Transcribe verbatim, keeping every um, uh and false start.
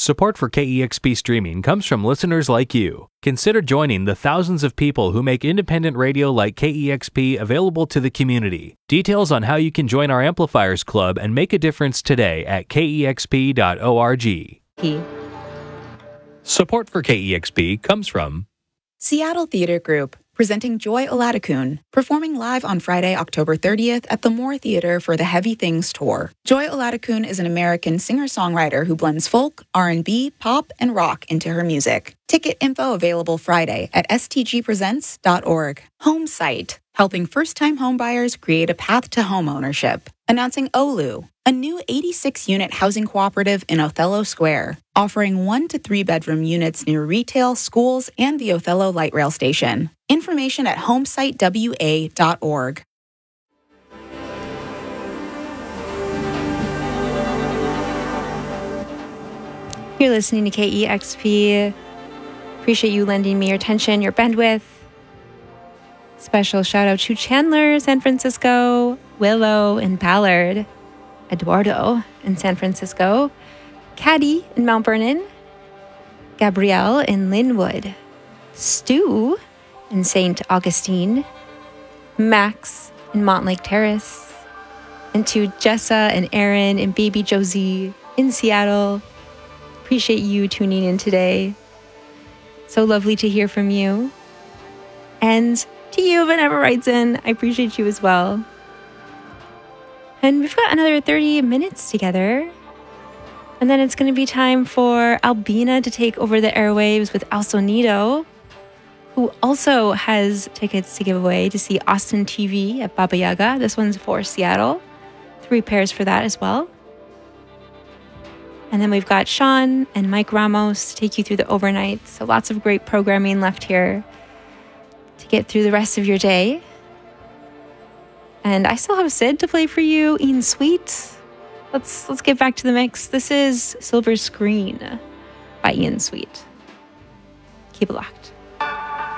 Support for K E X P streaming comes from listeners like you. Consider joining the thousands of people who make independent radio like K E X P available to the community. Details on how you can join our Amplifiers Club and make a difference today at K E X P dot org. Support for K E X P comes from Seattle Theater Group, presenting Joy Oladokun, performing live on Friday, October thirtieth at the Moore Theater for the Heavy Things Tour. Joy Oladokun is an American singer-songwriter who blends folk, R and B, pop, and rock into her music. Ticket info available Friday at s t g presents dot org. Homesite, helping first-time homebuyers create a path to homeownership. Announcing Olu, a new eighty-six unit housing cooperative in Othello Square, offering one to three bedroom units near retail, schools, and the Othello Light Rail Station. Information at homesite w a dot org. You're listening to K E X P. Appreciate you lending me your attention, your bandwidth. Special shout out to Chandler, San Francisco, Willow in Ballard, Eduardo in San Francisco, Caddy in Mount Vernon, Gabrielle in Linwood, Stu in Saint Augustine, Max in Montlake Terrace, and to Jessa and Aaron and baby Josie in Seattle. Appreciate you tuning in today. So lovely to hear from you. And to you, whenever writes in, I appreciate you as well. And we've got another thirty minutes together. And then it's going to be time for Albina to take over the airwaves with El Sonido, who also has tickets to give away to see Austin T V at Baba Yaga. This one's for Seattle. Three pairs for that as well. And then we've got Sean and Mike Ramos to take you through the overnight. So lots of great programming left here to get through the rest of your day. And I still have Sid to play for you, Ian Sweet. Let's let's get back to the mix. This is Silver Screen by Ian Sweet. Keep it locked.